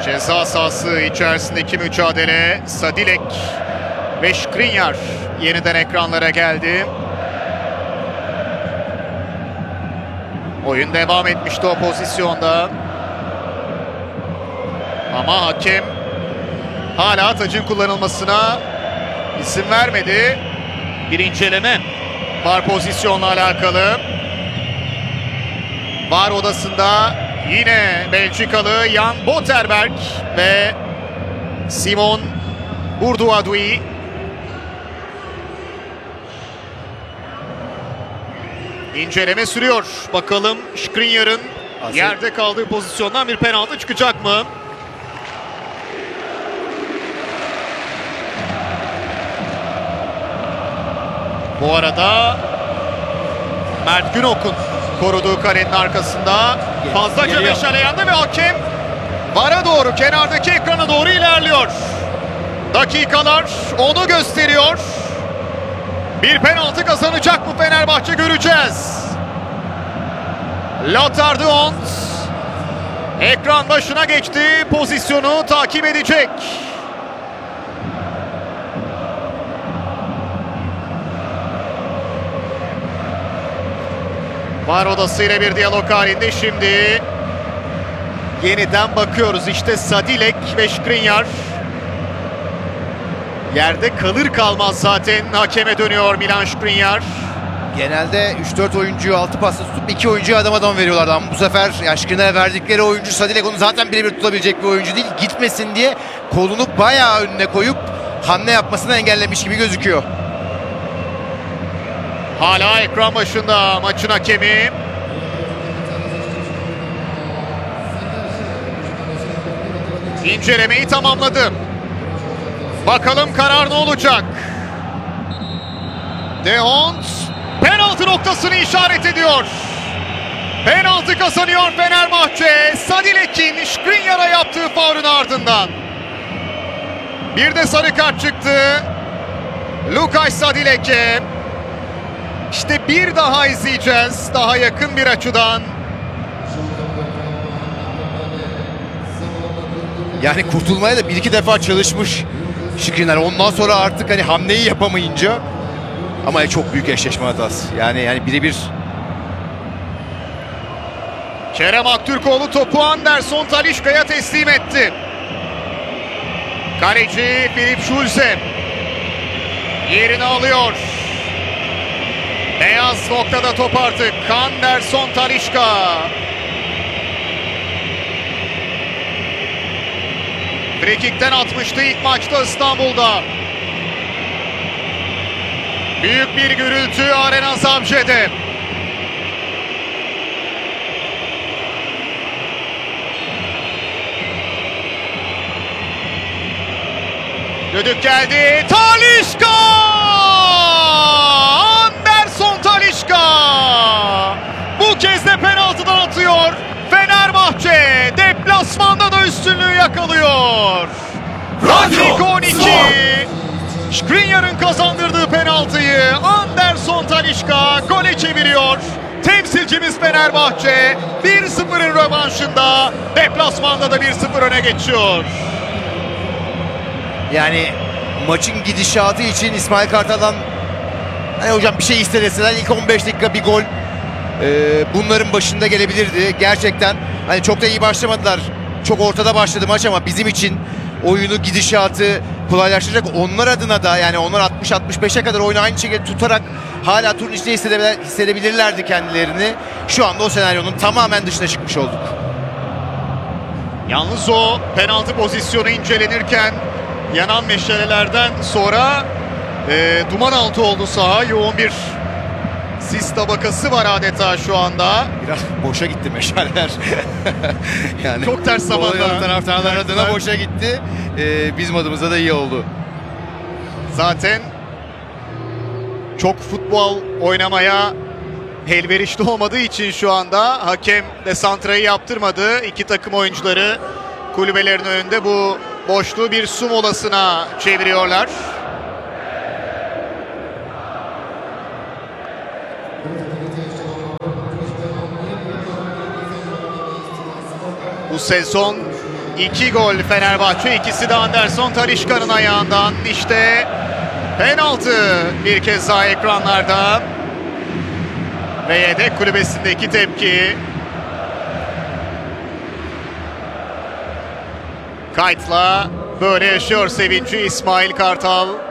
Ceza sahası içerisindeki mücadele. Sadilek ve Skriniar yeniden ekranlara geldi. Oyun devam etmişti o pozisyonda. Ama hakem hala tacın kullanılmasına izin vermedi. Bir inceleme var pozisyonla alakalı. VAR odasında yine Belçikalı Jan Botterberg ve Simon Bourdouadoui. İnceleme sürüyor. Bakalım Skriniar'ın yerde kaldığı pozisyondan bir penaltı çıkacak mı? Bu arada Mert Günok'un koruduğu kalenin arkasında fazlaca meşale yandı ve hakem VAR'a doğru, kenardaki ekrana doğru ilerliyor. Dakikalar onu gösteriyor. Bir penaltı kazanacak mı Fenerbahçe, göreceğiz. Lothar de Hond ekran başına geçti, pozisyonu takip edecek. VAR odasıyla bir diyalog halinde şimdi yeniden bakıyoruz. İşte Sadilek ve Skriniar. Yerde kalır kalmaz zaten hakeme dönüyor Milan Skriniar. Genelde 3-4 oyuncuyu 6 pasla tutup 2 oyuncuyu adam adam veriyorlardı ama bu sefer Skriniar'a verdikleri oyuncu Sadilek, onu zaten birebir tutabilecek bir oyuncu değil. Gitmesin diye kolunu bayağı önüne koyup hamle yapmasını engellemiş gibi gözüküyor. Hala ekran başında maçın hakemi. İncelemeyi tamamladı. Bakalım karar ne olacak? De Hond penaltı noktasını işaret ediyor. Penaltı kazanıyor Fenerbahçe. Sadilek'in Skriniar'a yaptığı faulün ardından. Bir de sarı kart çıktı Lukas Sadilek'e. İşte bir daha izleyeceğiz, daha yakın bir açıdan. Yani kurtulmaya da bir iki defa çalışmış Skriniar. Ondan sonra artık hani hamleyi yapamayınca, ama çok büyük eşleşme hatası. Yani birebir. Kerem Aktürkoğlu topu Anderson Talisca'ya teslim etti. Kaleci Filip Schulze yerini alıyor. Beyaz noktada top artık. Anderson Talisca. Frikikten atmıştı ilk maçta İstanbul'da. Büyük bir gürültü Arena Zamce'de. Düdük geldi. Talisca! Anderson Talisca! Bu kez de penaltıdan atıyor. Fenerbahçe deplasmanda da üstünlüğü yakalıyor. Dakika 12. Skriniar'ın kazandırdığı penaltıyı Anderson Talisca gole çeviriyor. Temsilcimiz Fenerbahçe 1-0'ın rövanşında, deplasmanda da 1-0 öne geçiyor. Yani maçın gidişatı için İsmail Kartal'dan hani hocam bir şey istedeseler ilk 15 dakika bir gol bunların başında gelebilirdi. Gerçekten hani çok da iyi başlamadılar. Çok ortada başladı maç ama bizim için oyunu, gidişatı kolaylaştıracak. Onlar adına da, yani onlar 60-65'e kadar oyunu aynı şekilde tutarak hala turun içinde hissedebilirlerdi kendilerini. Şu anda o senaryonun tamamen dışına çıkmış olduk. Yalnız o penaltı pozisyonu incelenirken yanan meşalelerden sonra duman altı oldu saha. Yoğun bir sis tabakası var adeta şu anda. Biraz boşa gitti meşaleler. Yani çok ters zamanda. Taraftarlar adına boşa gitti. Bizim adımıza da iyi oldu. Zaten çok futbol oynamaya elverişli olmadığı için şu anda hakem de santrayı yaptırmadı. İki takım oyuncuları kulübelerin önünde bu boşluğu bir su molasına çeviriyorlar. Bu sezon 2 gol Fenerbahçe, ikisi de Anderson Talisca'nın ayağından. İşte penaltı bir kez daha ekranlarda. Ve yedek kulübesindeki tepki. Kayıtla böyle yaşıyor sevinci İsmail Kartal.